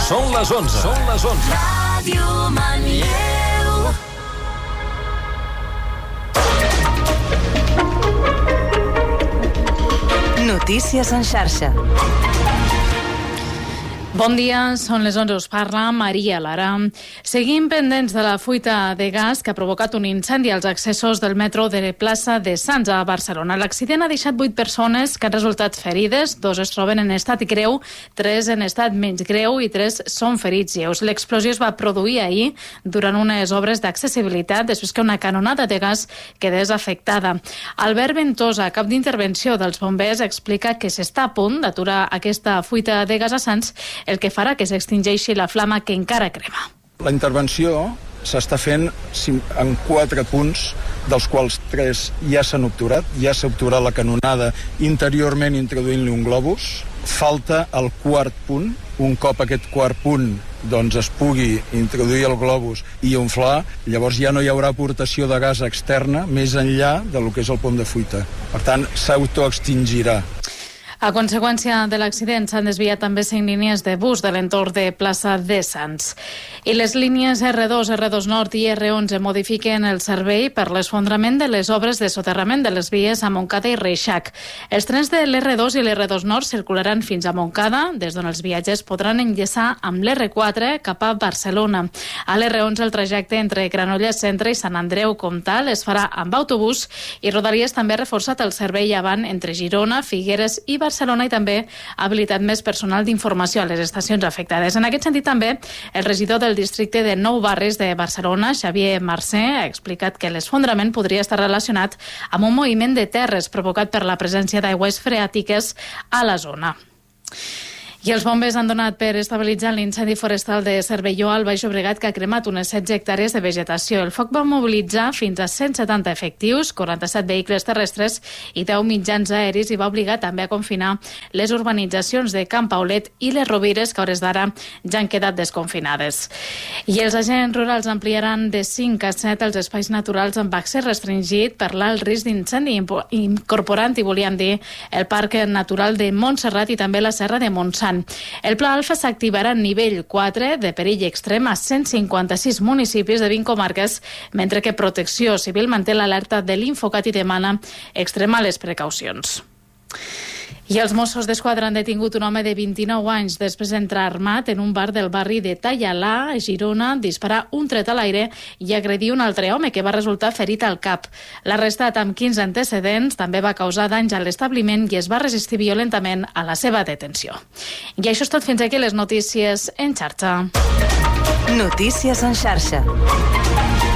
Són les 11. Són les 11. Ràdio Manlleu. Notícies en xarxa. Bon dia, són les 11, us parla Maria Lara. Seguim pendents de la fuita de gas que ha provocat un incendi als accessos del metro de plaça de Sants a Barcelona. L'accident ha deixat 8 persones que han resultat ferides, 2 es troben en estat greu, 3 en estat menys greu i 3 són ferits lleus. L'explosió es va produir ahir durant unes obres d'accessibilitat després que una canonada de gas quedés afectada. Albert Ventosa, cap d'intervenció dels bombers, explica que s'està a punt d'aturar aquesta fuita de gas a Sants, el que farà que s'extingeixi la flama que encara crema. La intervenció s'està fent en 4 punts, dels quals 3 ja s'han obturat. Ja s'ha obturat la canonada interiorment introduint-li un globus. Falta el 4 punt. Un cop aquest 4 punt es pugui introduir el globus i inflar, llavors ja no hi haurà aportació de gas externa més enllà del que és el pont de fuita. Per tant, s'autoextingirà. A conseqüència de l'accident s'han desviat també 5 línies de bus de l'entorn de plaça de Sants. I les línies R2, R2 Nord i R11 modifiquen el servei per l'esfondrament de les obres de soterrament de les vies a Montcada i Reixac. Els trens de l'R2 i l'R2 Nord circularan fins a Montcada, des d'on els viatgers podran enllaçar amb l'R4 cap a Barcelona. A l'R11 el trajecte entre Granollers Centre i Sant Andreu Comtal es farà amb autobús i Rodalies també ha reforçat el servei avant entre Girona, Figueres i Barcelona i també ha habilitat més personal d'informació a les estacions afectades. En aquest sentit també el regidor del districte de Nou Barris de Barcelona, Xavier Mercè, ha explicat que l'esfondrament podria estar relacionat amb un moviment de terres provocat per la presència d'aigües freàtiques a la zona. I els bombers han donat per estabilitzar l'incendi forestal de Cervelló al Baix Llobregat que ha cremat unes 16 hectàrees de vegetació. El foc va mobilitzar fins a 170 efectius, 47 vehicles terrestres i 10 mitjans aeris i va obligar també a confinar les urbanitzacions de Camp Paulet i les Rovires que a hores d'ara ja han quedat desconfinades. I els agents rurals ampliaran de 5 a 7 els espais naturals amb accés restringit per l'alt risc d'incendi, incorporant, i volíem dir, el Parc Natural de Montserrat i també la Serra de Montsant. El Pla Alfa s'activarà a nivell 4 de perill extrem a 156 municipis de 20 comarques, mentre que Protecció Civil manté l'alerta de l'Infocat i demana extremar les precaucions. I els Mossos d'Esquadra han detingut un home de 29 anys després d'entrar armat en un bar del barri de Tallalà, a Girona, disparar un tret a l'aire i agredir un altre home que va resultar ferit al cap. L'arrestat, amb 15 antecedents, també va causar danys a l'establiment i es va resistir violentament a la seva detenció. I això és tot, fins aquí les notícies en xarxa. Notícies en xarxa.